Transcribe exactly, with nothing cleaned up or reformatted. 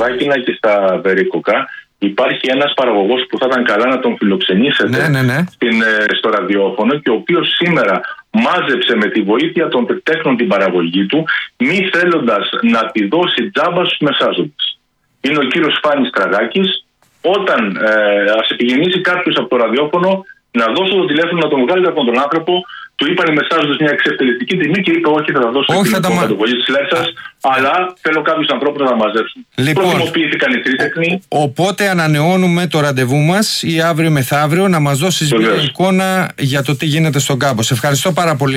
Βάκινα και στα Βερίκοκα υπάρχει ένας παραγωγός που θα ήταν καλά να τον φιλοξενήσετε ναι, ναι, ναι. Στην, στο ραδιόφωνο και ο οποίος σήμερα μάζεψε με τη βοήθεια των τεχνών την παραγωγή του, μη θέλοντας να τη δώσει τζάμπα στους μεσάζοντες. Είναι ο κύριος Φάνης Κραγάκης. Όταν ε, ας επικοινωνήσει κάποιος από το ραδιόφωνο, να δώσω το τηλέφωνο, να τον βγάλει από τον άνθρωπο. Του είπαν οι μεσάζοντες μια εξευτελιστική τιμή και είπε: όχι, θα τα δώσω στην καταβολή της Λέρσας, αλλά θέλω κάποιους ανθρώπους να τα μαζέψουν. Λοιπόν, προτιμοποιήθηκαν οι τρίτεχνοι. Οπότε ανανεώνουμε το ραντεβού μας ή αύριο μεθαύριο να μας δώσεις μια εικόνα για το τι γίνεται στον κάμπο. Σε ευχαριστώ πάρα πολύ.